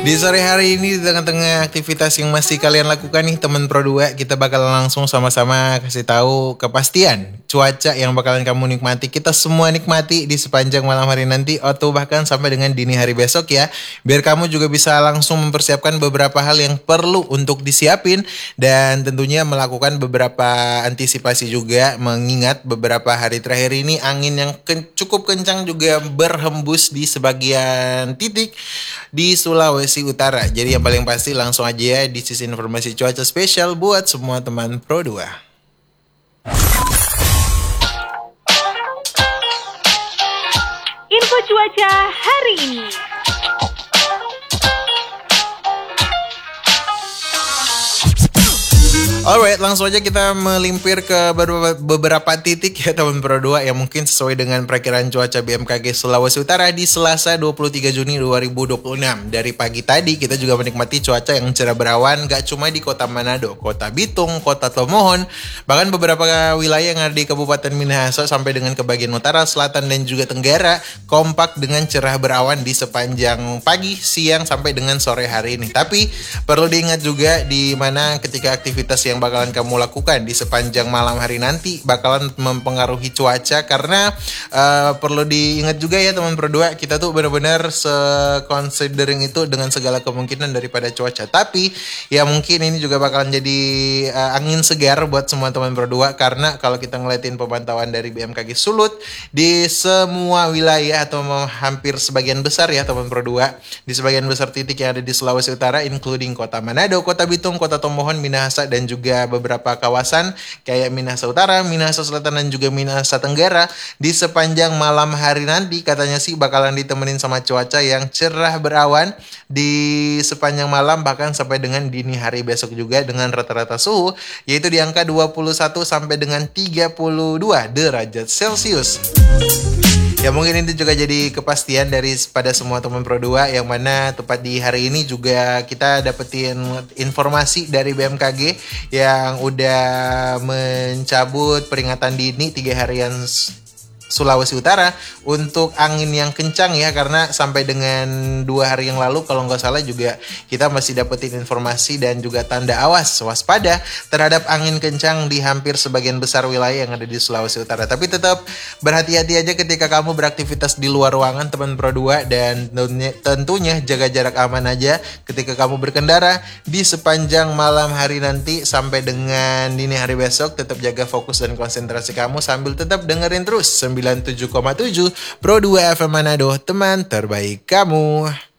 Di sore hari ini di tengah-tengah aktivitas yang masih kalian lakukan nih teman Pro 2, kita bakal langsung sama-sama kasih tahu kepastian cuaca yang bakalan kamu nikmati. Kita semua nikmati di sepanjang malam hari nanti atau bahkan sampai dengan dini hari besok ya. Biar kamu juga bisa langsung mempersiapkan beberapa hal yang perlu untuk disiapin dan tentunya melakukan beberapa antisipasi juga, mengingat beberapa hari terakhir ini angin yang cukup kencang juga berhembus di sebagian titik di Sulawesi Utara. Jadi yang paling pasti langsung aja ya di sisi informasi cuaca spesial buat semua teman Pro 2. Info cuaca hari ini. Alright, langsung aja kita melimpir ke beberapa titik ya teman Pro 2 yang mungkin sesuai dengan perakiraan cuaca BMKG Sulawesi Utara di Selasa 23 Juni 2026. Dari pagi tadi kita juga menikmati cuaca yang cerah berawan gak cuma di kota Manado, kota Bitung, kota Tomohon, bahkan beberapa wilayah yang ada di Kabupaten Minahasa sampai dengan ke bagian utara, selatan, dan juga tenggara kompak dengan cerah berawan di sepanjang pagi, siang, sampai dengan sore hari ini. Tapi perlu diingat juga di mana ketika aktivitas yang bakalan kamu lakukan di sepanjang malam hari nanti bakalan mempengaruhi cuaca, karena perlu diingat juga ya teman Pro 2, kita tuh benar-benar considering itu dengan segala kemungkinan daripada cuaca. Tapi ya mungkin ini juga bakalan jadi angin segar buat semua teman Pro 2, karena kalau kita ngeliatin pemantauan dari BMKG Sulut di semua wilayah atau hampir sebagian besar ya teman Pro 2, di sebagian besar titik yang ada di Sulawesi Utara including kota Manado, kota Bitung, kota Tomohon, Minahasa, dan juga beberapa kawasan kayak Minahasa Utara, Minahasa Selatan, dan juga Minahasa Tenggara di sepanjang malam hari nanti katanya sih bakalan ditemenin sama cuaca yang cerah berawan di sepanjang malam bahkan sampai dengan dini hari besok juga, dengan rata-rata suhu yaitu di angka 21 sampai dengan 32 derajat Celcius. Ya mungkin ini juga jadi kepastian dari pada semua teman Pro 2, yang mana tepat di hari ini juga kita dapetin informasi dari BMKG yang udah mencabut peringatan dini 3 harian Sulawesi Utara untuk angin yang kencang ya, karena sampai dengan 2 hari yang lalu kalau nggak salah juga kita masih dapetin informasi dan juga tanda awas waspada terhadap angin kencang di hampir sebagian besar wilayah yang ada di Sulawesi Utara. Tapi tetap berhati-hati aja ketika kamu beraktivitas di luar ruangan teman Pro 2, dan tentunya jaga jarak aman aja ketika kamu berkendara di sepanjang malam hari nanti sampai dengan dini hari besok. Tetap jaga fokus dan konsentrasi kamu sambil tetap dengerin terus 97,7 Pro 2 FM Manado, teman terbaik kamu.